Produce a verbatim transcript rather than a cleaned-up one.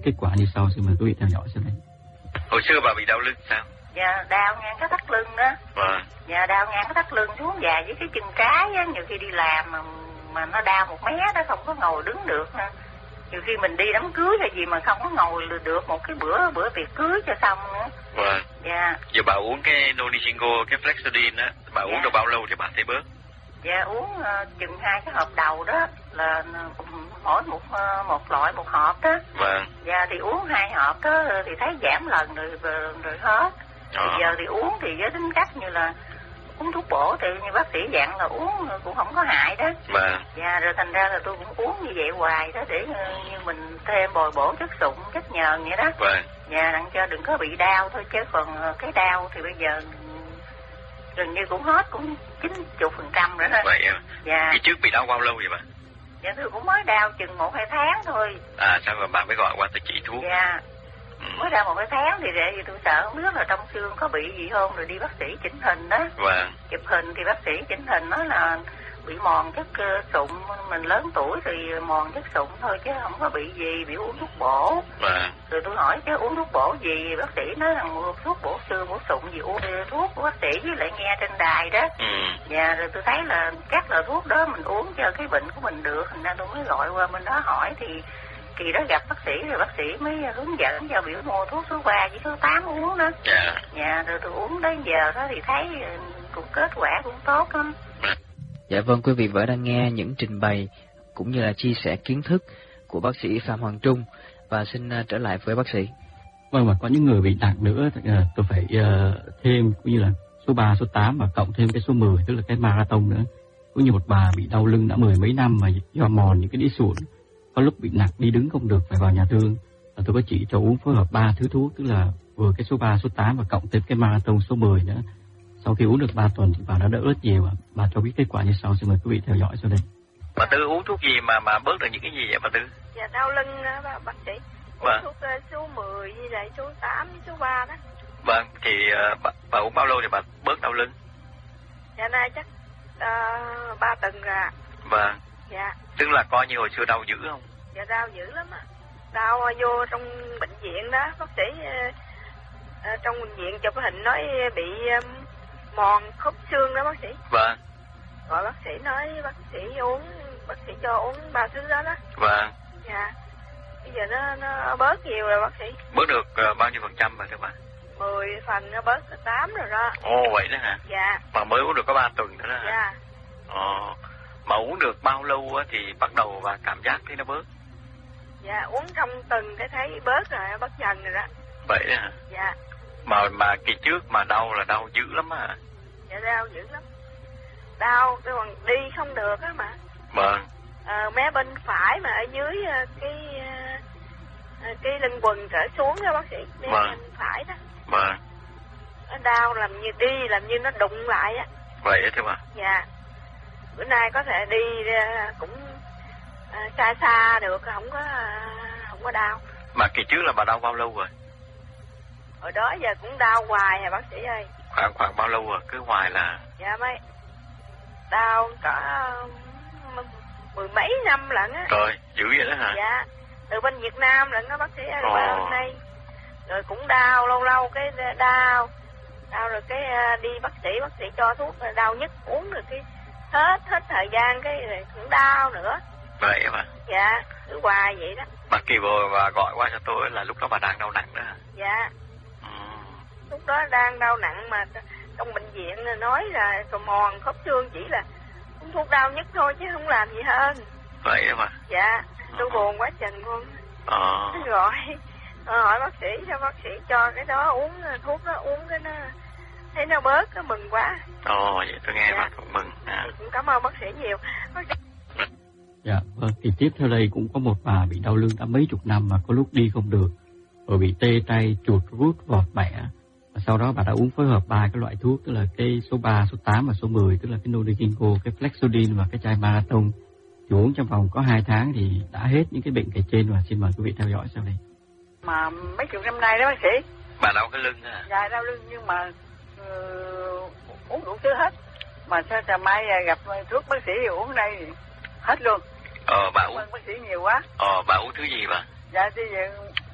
kết quả như sau. Xin mời quý vị theo dõi sau đây. Hồi xưa bà bị đau lưng sao? Dạ đau ngang cái thắt lưng đó. Vâng. Dạ đau ngang cái thắt lưng xuống dài với cái chân trái á, nhiều khi đi làm mà mà nó đau một mé đó, không có ngồi đứng được nữa. Nhiều khi mình đi đám cưới hay gì mà không có ngồi được một cái bữa bữa tiệc cưới cho xong nữa. Vâng. Dạ. Giờ bà uống cái Nolisingo, cái Flexodin á, bà uống Dạ. được bao lâu thì bà thấy bớt? Dạ uống uh, chừng hai cái hộp đầu đó là mỗi một uh, một loại một hộp đó. Vâng. Dạ thì uống hai hộp đó thì thấy giảm lần rồi rồi, rồi hết. Ờ. Bây giờ thì uống thì với tính cách như là uống thuốc bổ thì như bác sĩ dặn là uống cũng không có hại đó. Vâng. Dạ rồi thành ra là tôi cũng uống như vậy hoài đó để như mình thêm bồi bổ chất sụn, chất nhờn vậy đó. Vâng. Dạ đặng cho đừng có bị đau thôi, chứ còn cái đau thì bây giờ gần như cũng hết cũng chín mươi phần trăm rồi đó. Vậy à? Dạ. Khi trước bị đau bao lâu vậy bà? Dạ tôi cũng mới đau chừng một hai tháng thôi. À sao mà bà mới gọi qua tôi chỉ thuốc? Dạ. Ừ. Mới đau một hai tháng thì để vì tôi sợ không biết là trong xương có bị gì không, rồi đi bác sĩ chỉnh hình đó. Vâng. Chụp hình thì bác sĩ chỉnh hình nói là bị mòn chất uh, sụn, mình lớn tuổi thì mòn chất sụn thôi chứ không có bị gì, bị uống thuốc bổ. Vâng. Rồi tôi hỏi chứ uống thuốc bổ gì, bác sĩ nói là mua thuốc bổ xương bổ sụn gì, uống thuốc của bác sĩ với lại nghe trên đài đó. Ừ. Dạ rồi tôi thấy là các loại thuốc đó mình uống cho cái bệnh của mình được, thành ra tôi mới gọi qua bên đó hỏi thì kỳ đó gặp bác sĩ rồi bác sĩ mới hướng dẫn cho biểu mua thuốc số ba với số tám uống đó. Dạ. Dạ rồi tôi uống đến giờ đó thì thấy cũng kết quả cũng tốt lắm. Dạ vâng, quý vị vẫn đang nghe những trình bày cũng như là chia sẻ kiến thức của bác sĩ Phạm Hoàng Trung, và xin uh, trở lại với bác sĩ. Vâng, và có những người bị nặng nữa thì, uh, tôi phải uh, thêm cũng như là số ba, số tám và cộng thêm cái số mười, tức là cái marathon nữa. Cũng như một bà bị đau lưng đã mười mấy năm mà do mòn những cái đĩa sụn, có lúc bị nặng đi đứng không được phải vào nhà thương. Và tôi có chỉ cho uống phối hợp ba thứ thuốc, tức là vừa cái số ba, số tám và cộng thêm cái marathon số mười nữa. Sau khi uống được ba tuần thì bà đã đỡ rất nhiều. Bà cho biết kết quả như sau, xin mời quý vị theo dõi sau đây. Bà Tư uống thuốc gì mà mà bớt được những cái gì vậy bà Tư? Dạ đau lưng đó bác sĩ. Vâng. Uống thuốc số mười với lại số tám với số ba đó. Vâng, thì uh, bà, bà uống bao lâu thì bà bớt đau lưng? Dạ nay chắc uh, ba tuần rồi. Vâng. Dạ. Tức là coi như hồi xưa đau dữ không? Dạ đau dữ lắm á. Đau vô trong bệnh viện đó, bác sĩ uh, uh, trong bệnh viện chụp hình nói bị um, mòn khớp xương đó bác sĩ. Vâng. Rồi bác sĩ nói bác sĩ uống, bác sĩ cho uống ba thứ đó đó. Vâng. Dạ. Bây giờ nó nó bớt nhiều rồi bác sĩ. Bớt được uh, bao nhiêu phần trăm bà thưa bà? mười phần nó bớt là tám rồi đó. Ồ vậy đó hả? Dạ. Mà mới uống được có ba tuần nữa đó hả? Dạ. Ồ. Mà uống được bao lâu á thì bắt đầu bà cảm giác thấy nó bớt? Dạ uống trong tuần cái thấy bớt rồi, bớt dần rồi đó. Vậy đó hả? Dạ. Mà mà kỳ trước mà đau là đau dữ lắm hả? Dạ đau dữ lắm. Đau cái còn đi không được á mà. Vâng. Ờ, mé bên phải mà ở dưới cái cái lưng quần trở xuống đó bác sĩ, mé vâng. bên phải đó. Vâng. Nó đau làm như đi làm như nó đụng lại á. Vậy đó thưa bà. Dạ. Bữa nay có thể đi cũng à, xa xa được, không có không có đau. Mà kỳ trước là bà đau bao lâu rồi? Hồi đó giờ cũng đau hoài à bác sĩ ơi. Khoảng khoảng bao lâu rồi? Cứ hoài là... Dạ mấy đau có mười mấy năm lận á. Trời, dữ vậy đó hả? Dạ, từ bên Việt Nam lận đó bác sĩ ơi, qua bên đây. Rồi cũng đau, lâu lâu cái đau. Đau rồi cái đi bác sĩ, bác sĩ cho thuốc đau nhất uống rồi cái hết, hết thời gian cái rồi cũng đau nữa. Vậy mà. Dạ, cứ hoài vậy đó. Bà kỳ vừa và gọi qua cho tôi là lúc đó bà đang đau nặng đó hả? Dạ. Ừ. Lúc đó đang đau nặng mà trong bệnh viện nói là mòn khớp xương chỉ là uống thuốc đau nhất thôi chứ không làm gì hơn. Vậy mà. Dạ, tôi ừ. buồn quá chừng luôn. Ờ. Rồi hỏi bác sĩ cho bác sĩ cho cái đó uống thuốc đó uống cái nó thấy nó bớt, nó mừng quá. Ồ, vậy tôi nghe dạ. Bác cũng mừng. À. Cũng cảm ơn bác sĩ nhiều. Bác sĩ... Dạ, vâng, thì tiếp theo đây cũng có một bà bị đau lưng đã mấy chục năm mà có lúc đi không được, rồi bị tê tay, chuột rút, vọt bẻ. Và sau đó bà đã uống phối hợp ba cái loại thuốc, tức là cái số ba, số tám và số mười, tức là cái Nolisingo, cái Flexodin và cái chai Marathon. Thì uống trong vòng có hai tháng thì đã hết những cái bệnh kể trên, và xin mời quý vị theo dõi sau đây. Mà mấy chục năm nay đó bác sĩ. Bà đau cái lưng à? Dạ đau lưng nhưng mà uh, uống đủ thứ hết. Mà sao trời mai gặp thuốc bác sĩ uống đây thì hết luôn. Ờ bà uống. Cảm ơn bác sĩ nhiều quá. Ờ bà uống thứ gì bà? Dạ thì